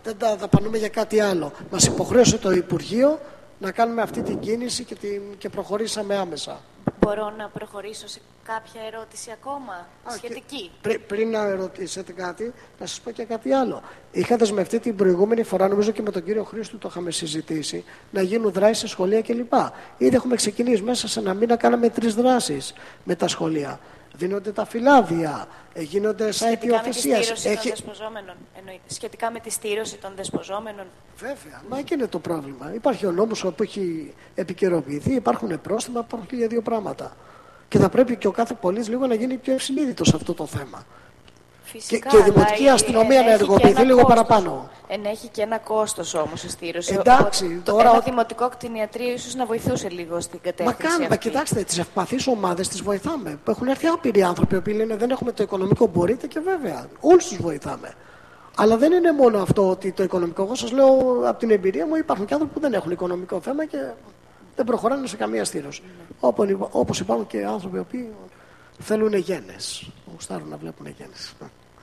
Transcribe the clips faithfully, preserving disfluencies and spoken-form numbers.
δεν τα δαπανούμε για κάτι άλλο. Μας υποχρέωσε το Υπουργείο να κάνουμε αυτή την κίνηση και, την, και προχωρήσαμε άμεσα. Μπορώ να προχωρήσω σε κάποια ερώτηση ακόμα Α, σχετική. Πρι, πριν να ρωτήσετε κάτι, να σας πω και κάτι άλλο. Είχα δεσμευτεί την προηγούμενη φορά, νομίζω και με τον κύριο Χρήστου το είχαμε συζητήσει, να γίνουν δράσεις σε σχολεία κλπ. Ήδη έχουμε ξεκινήσει μέσα σε ένα μήνα, κάναμε τρεις δράσεις με τα σχολεία. Δίνονται τα φυλάδια, γίνονται site υιοθεσίας. Έχει... των δεσποζόμενων, εννοείται. Σχετικά με τη στήρωση των δεσποζόμενων. Βέβαια, μα εκεί είναι το πρόβλημα. Υπάρχει ο νόμος που έχει επικαιροποιηθεί, υπάρχουν πρόστιμα, υπάρχουν για δύο πράγματα. Και θα πρέπει και ο κάθε πολίτης λίγο να γίνει πιο ευσυνείδητος σε αυτό το θέμα. Φυσικά, και, και η δημοτική αστυνομία να ενεργοποιηθεί λίγο κόστος. παραπάνω. Ενέχει και ένα κόστος όμως η στήρωση. Εντάξει, το, τώρα... Ένα δημοτικό κτηνιατρίο ίσως να βοηθούσε λίγο στην κατεύθυνση. Μα κάνουμε, κοιτάξτε, τις ευπαθείς ομάδες τις βοηθάμε. Έχουν έρθει άπειροι άνθρωποι που λένε δεν έχουμε το οικονομικό, μπορείτε, και βέβαια όλους τους βοηθάμε. Αλλά δεν είναι μόνο αυτό ότι το οικονομικό. Εγώ σας λέω από την εμπειρία μου, υπάρχουν και άνθρωποι που δεν έχουν οικονομικό θέμα και δεν προχωράνε σε καμία στήρωση. Mm. Όπως υπάρχουν και άνθρωποι που θέλουν γένες. Γουστάρουν να βλέπουν γένες.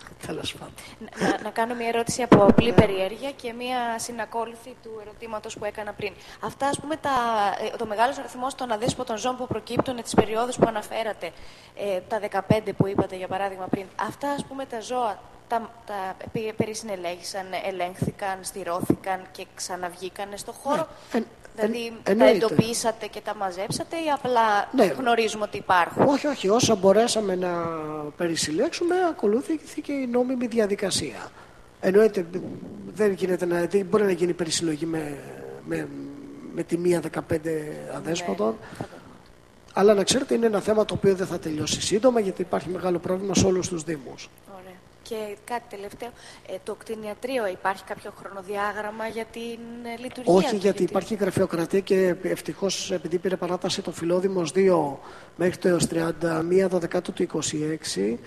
Να, να κάνω μια ερώτηση από απλή περιέργεια και μια συνακόλουθη του ερωτήματος που έκανα πριν. Αυτά, ας πούμε, τα, το μεγάλος αριθμός των αδέσποτων ζώων που προκύπτουν τις περιόδους που αναφέρατε, ε, τα δεκαπέντε που είπατε για παράδειγμα πριν, αυτά, ας πούμε, τα ζώα τα, τα περισυνελέγησαν, ελέγχθηκαν, στηρώθηκαν και ξαναβγήκαν στο χώρο. Ναι. Δηλαδή εν, τα εντοπίσατε και τα μαζέψατε ή απλά ναι. γνωρίζουμε ότι υπάρχουν? Όχι, όχι. Όσα μπορέσαμε να περισυλλέξουμε, ακολούθηθηκε η νόμιμη διαδικασία. Εννοείται, δεν, γίνεται να, δεν μπορεί να γίνει περισυλλογή με, με, με τη μία δεκαπέντε αδέσποτων. Ναι. Αλλά να ξέρετε, είναι ένα θέμα το οποίο δεν θα τελειώσει σύντομα, γιατί υπάρχει μεγάλο πρόβλημα σε όλους τους δήμους. Και κάτι τελευταίο, ε, το κτηνιατρίο, υπάρχει κάποιο χρονοδιάγραμμα για την ε, λειτουργία? Όχι, του, γιατί γιατί υπάρχει γραφειοκρατία και ευτυχώς, επειδή πήρε παράταση το Φιλόδημος δύο μέχρι το έως τριάντα μία Δεκάτου του είκοσι έξι,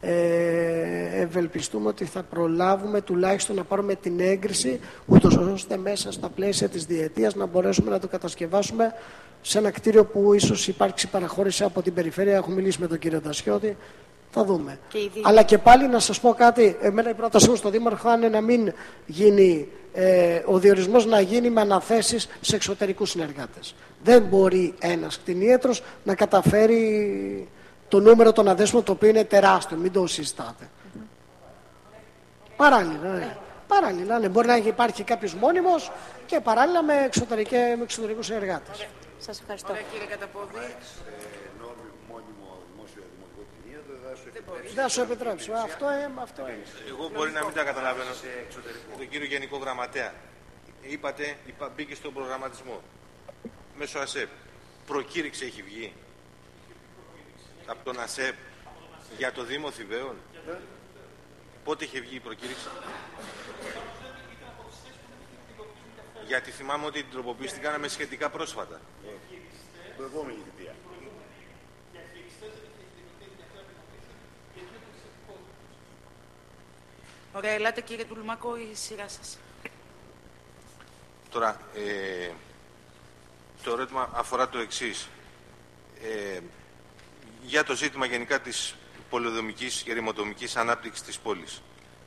ε, ευελπιστούμε ότι θα προλάβουμε τουλάχιστον να πάρουμε την έγκριση, ούτως ώστε μέσα στα πλαίσια της διετίας να μπορέσουμε να το κατασκευάσουμε σε ένα κτίριο που ίσως υπάρξει παραχώρηση από την περιφέρεια. Έχω μιλήσει με τον κύριο Δασιώτη. Θα δούμε. Και Αλλά και πάλι να σας πω κάτι, εμένα η πρότασή μου στο Δήμαρχο είναι να μην γίνει, ε, ο διορισμός να γίνει με αναθέσεις σε εξωτερικούς συνεργάτες. Δεν μπορεί ένας κτηνίατρος να καταφέρει το νούμερο των αδέσποτων, το οποίο είναι τεράστιο, μην το συζητάτε. Mm-hmm. Παράλληλα, ναι. Παράλληλα, ναι. Μπορεί να υπάρχει κάποιος μόνιμος και παράλληλα με, με εξωτερικούς συνεργάτες. Σας ευχαριστώ. Ωραία, κύριε Καταπόδη. Δεν σου επιτρέψω. Αυτό είναι. Αυτό είναι. Εγώ μπορεί να μην τα καταλαβαίνω. Τον κύριο Γενικό Γραμματέα. Είπατε, είπα, μπήκε στον προγραμματισμό. Μέσω ΑΣΕΠ. Προκήρυξη έχει βγει. Από τον ΑΣΕΠ. Για το Δήμο Θηβαίων. Πότε είχε βγει η προκήρυξη? Γιατί θυμάμαι ότι την τροποποίηση την κάναμε σχετικά πρόσφατα. Προηγούμενη θητεία. Ωραία, ελάτε κύριε Τουλμάκο, η σειρά σας. Τώρα, ε, το ερώτημα αφορά το εξής. Ε, για το ζήτημα γενικά της πολεοδομικής και ρημοτομικής ανάπτυξης της πόλης.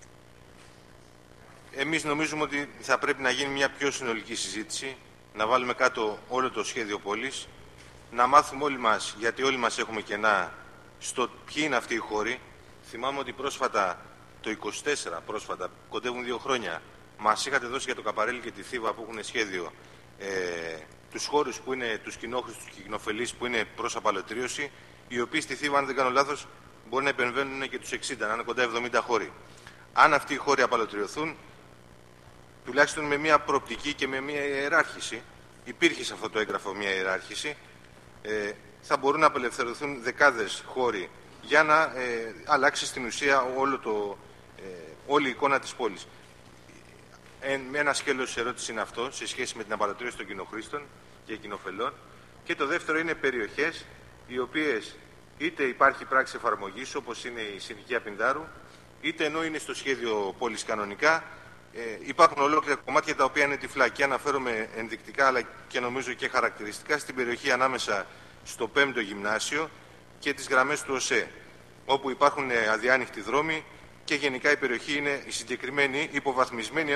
Εμείς νομίζουμε ότι θα πρέπει να γίνει μια πιο συνολική συζήτηση, να βάλουμε κάτω όλο το σχέδιο πόλης, να μάθουμε όλοι μας, γιατί όλοι μας έχουμε κενά, στο ποιοι είναι αυτοί οι χώροι. Θυμάμαι ότι πρόσφατα, το είκοσι τέσσερα πρόσφατα, κοντεύουν δύο χρόνια, μας είχατε δώσει για το Καπαρέλι και τη Θήβα που έχουν σχέδιο ε, τους χώρους που είναι τους κοινόχρηστους και κοινοφελείς που είναι προς απαλωτρίωση, οι οποίοι στη Θήβα, αν δεν κάνω λάθος, μπορεί να επεμβαίνουν και τους εξήντα, να είναι κοντά εβδομήντα χώροι. Αν αυτοί οι χώροι απαλωτριωθούν, τουλάχιστον με μια προοπτική και με μια ιεράρχηση, υπήρχε σε αυτό το έγγραφο μια ιεράρχηση, ε, θα μπορούν να απελευθερωθούν δεκάδες χώροι για να ε, αλλάξει στην ουσία όλο το, ε, όλη η εικόνα της πόλης. Ε, ένα σκέλος ερώτηση είναι αυτό, σε σχέση με την απαλωτρίωση των κοινοχρήστων και κοινοφελών. Και το δεύτερο είναι περιοχές, οι οποίες είτε υπάρχει πράξη εφαρμογής, όπως είναι η Συνοικία Πινδάρου, είτε ενώ είναι στο σχέδιο πόλης κανονικά, ε, υπάρχουν ολόκληρα κομμάτια τα οποία είναι τυφλά. Και αναφέρομαι ενδεικτικά, αλλά και νομίζω και χαρακτηριστικά, στην περιοχή ανάμεσα στο πέμπτο γυμνάσιο και τις γραμμές του ΟΣΕ, όπου υπάρχουν αδιάνοιχτοι δρόμοι και γενικά η περιοχή είναι η συγκεκριμένη υποβαθμισμένη.